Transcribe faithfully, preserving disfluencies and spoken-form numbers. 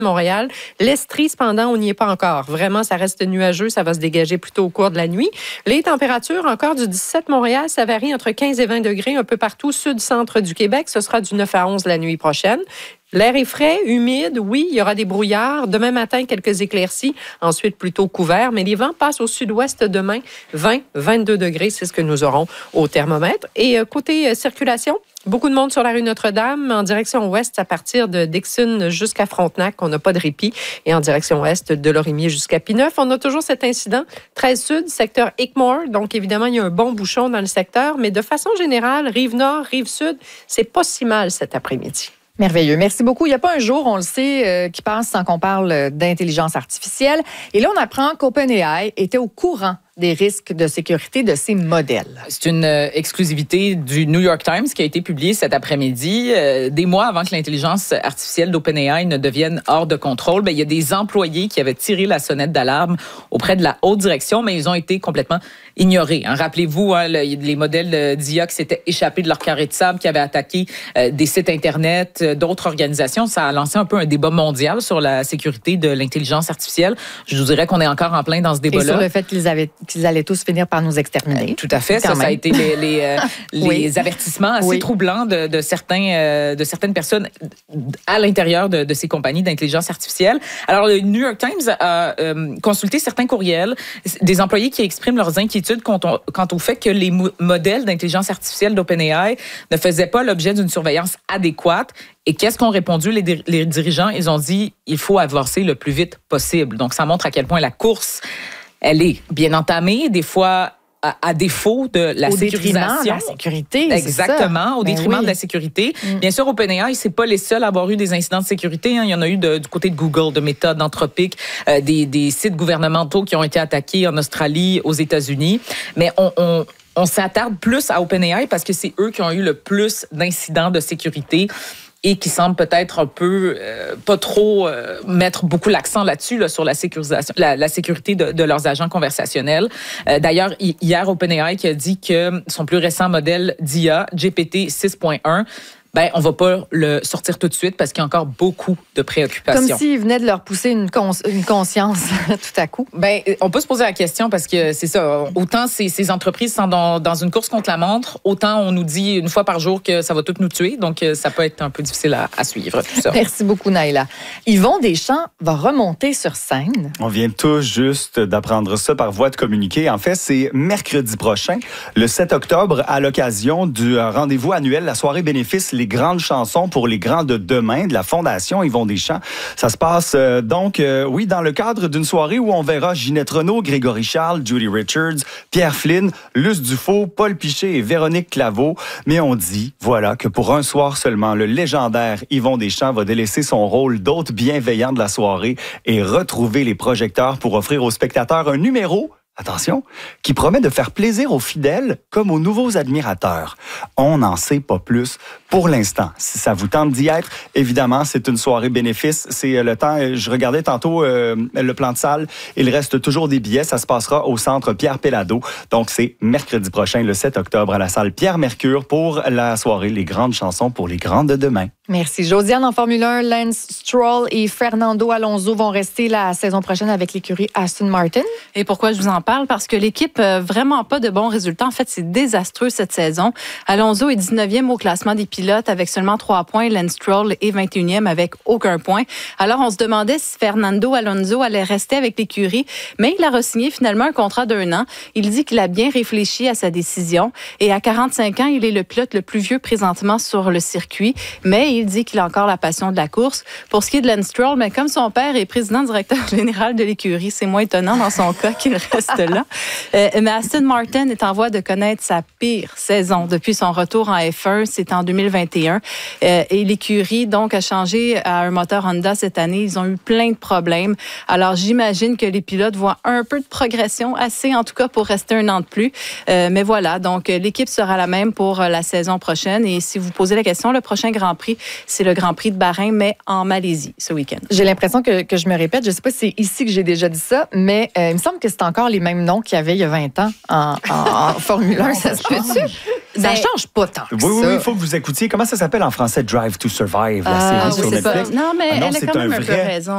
Montréal. L'Estrie, cependant, on n'y est pas encore. Vraiment, ça reste nuageux. Ça va se dégager plutôt au cours de la nuit. Les températures, encore du dix-sept Montréal, ça varie entre quinze et vingt degrés un peu partout, sud-centre du Québec. Ce sera du neuf à onze la nuit prochaine. L'air est frais, humide. Oui, il y aura des brouillards. Demain matin, quelques éclaircies. Ensuite, plutôt couvert. Mais les vents passent au sud-ouest demain. vingt, vingt-deux degrés, c'est ce que nous aurons au thermomètre. Et euh, côté euh, circulation, beaucoup de monde sur la rue Notre-Dame, en direction ouest, à partir de Dixon jusqu'à Frontenac. On n'a pas de répit. Et en direction ouest, de Lorimier jusqu'à Pineuf. On a toujours cet incident. treize sud, secteur Hickmore. Donc, évidemment, il y a un bon bouchon dans le secteur. Mais de façon générale, Rive-Nord, Rive-Sud, c'est pas si mal cet après-midi. Merveilleux. Merci beaucoup. Il n'y a pas un jour, on le sait, euh, qui passe sans qu'on parle d'intelligence artificielle. Et là, on apprend qu'OpenAI était au courant des risques de sécurité de ces modèles. C'est une euh, exclusivité du New York Times qui a été publiée cet après-midi. Euh, des mois avant que l'intelligence artificielle d'OpenAI ne devienne hors de contrôle, ben, il y a des employés qui avaient tiré la sonnette d'alarme auprès de la haute direction, mais ils ont été complètement ignorés. Hein. Rappelez-vous, hein, le, les modèles d'I A qui s'étaient échappés de leur carré de sable, qui avaient attaqué euh, des sites Internet, euh, d'autres organisations. Ça a lancé un peu un débat mondial sur la sécurité de l'intelligence artificielle. Je vous dirais qu'on est encore en plein dans ce débat-là. Et sur le fait qu'ils avaient qu'ils allaient tous finir par nous exterminer. Euh, tout à fait. Ça, ça a été les, les, euh, les oui. avertissements assez oui. troublants de, de, certains, euh, de certaines personnes à l'intérieur de, de ces compagnies d'intelligence artificielle. Alors, le New York Times a euh, consulté certains courriels des employés qui expriment leurs inquiétudes quant au, quant au fait que les mo- modèles d'intelligence artificielle d'OpenAI ne faisaient pas l'objet d'une surveillance adéquate. Et qu'est-ce qu'ont répondu les, dir- les dirigeants? Ils ont dit il faut avancer le plus vite possible. Donc, ça montre à quel point la course, elle est bien entamée, des fois à, à défaut de la au sécurisation. Détriment de la sécurité. Exactement, au ben détriment oui. de la sécurité. Mm. Bien sûr, OpenAI, c'est pas les seuls à avoir eu des incidents de sécurité. Hein. Il y en a eu de, du côté de Google, de Meta, d'Anthropic, euh, des, des sites gouvernementaux qui ont été attaqués en Australie, aux États-Unis. Mais on... on On s'attarde plus à OpenAI parce que c'est eux qui ont eu le plus d'incidents de sécurité et qui semblent peut-être un peu euh, pas trop euh, mettre beaucoup l'accent là-dessus, là, sur la sécurisation, la, la sécurité de, de leurs agents conversationnels. Euh, d'ailleurs, hier, OpenAI qui a dit que son plus récent modèle d'I A, G P T six point un, ben, on va pas le sortir tout de suite parce qu'il y a encore beaucoup de préoccupations. Comme s'il venait de leur pousser une, cons- une conscience tout à coup. Ben, on peut se poser la question parce que c'est ça. Autant ces, ces entreprises sont dans, dans une course contre la montre, autant on nous dit une fois par jour que ça va tout nous tuer. Donc, ça peut être un peu difficile à, à suivre, tout ça. Merci beaucoup, Naïla. Yvon Deschamps va remonter sur scène. On vient tout juste d'apprendre ça par voie de communiqué. En fait, c'est mercredi prochain, le sept octobre, à l'occasion du rendez-vous annuel, la soirée bénéfice Les grandes chansons pour les grands de demain de la Fondation Yvon Deschamps. Ça se passe euh, donc, euh, oui, dans le cadre d'une soirée où on verra Ginette Renault, Grégory Charles, Judy Richards, Pierre Flynn, Luce Dufault, Paul Piché et Véronique Claveau. Mais on dit, voilà, que pour un soir seulement, le légendaire Yvon Deschamps va délaisser son rôle d'hôte bienveillant de la soirée et retrouver les projecteurs pour offrir aux spectateurs un numéro, attention, qui promet de faire plaisir aux fidèles comme aux nouveaux admirateurs. On n'en sait pas plus pour l'instant. Si ça vous tente d'y être, évidemment, c'est une soirée bénéfice. C'est le temps, je regardais tantôt euh, le plan de salle, il reste toujours des billets. Ça se passera au centre Pierre Péladeau. Donc, c'est mercredi prochain, le sept octobre, à la salle Pierre Mercure pour la soirée Les grandes chansons pour les grands de demain. Merci. Josiane en Formule un, Lance Stroll et Fernando Alonso vont rester la saison prochaine avec l'écurie Aston Martin. Et pourquoi je vous en parle? Parce que l'équipe n'a vraiment pas de bons résultats. En fait, c'est désastreux cette saison. Alonso est dix-neuvième au classement des pilotes avec seulement trois points. Lance Stroll est vingt et unième avec aucun point. Alors, on se demandait si Fernando Alonso allait rester avec l'écurie, mais il a re-signé finalement un contrat d'un an. Il dit qu'il a bien réfléchi à sa décision et à quarante-cinq ans, il est le pilote le plus vieux présentement sur le circuit, mais il dit qu'il a encore la passion de la course. Pour ce qui est de Lance Stroll, mais comme son père est président directeur général de l'écurie, c'est moins étonnant dans son cas qu'il reste là. Euh, mais Aston Martin est en voie de connaître sa pire saison depuis son retour en F un. C'est en deux mille vingt et un. Euh, et l'écurie, donc, a changé à un moteur Honda cette année. Ils ont eu plein de problèmes. Alors, j'imagine que les pilotes voient un peu de progression, assez en tout cas pour rester un an de plus. Euh, mais voilà, donc, l'équipe sera la même pour la saison prochaine. Et si vous posez la question, le prochain Grand Prix, c'est le Grand Prix de Bahreïn, mais en Malaisie, ce week-end. J'ai l'impression que, que je me répète. Je ne sais pas si c'est ici que j'ai déjà dit ça, mais euh, il me semble que c'est encore les mêmes noms qu'il y avait il y a vingt ans en, en, en Formule un. Ça se peut-tu? Ça Ben, change pas tant que Oui, ça. oui, il faut que vous écoutiez. Comment ça s'appelle en français? Drive to Survive, la Ah, série oui, sur c'est Netflix. Non, mais Ah non, elle a c'est quand un même un peu vrai- raison.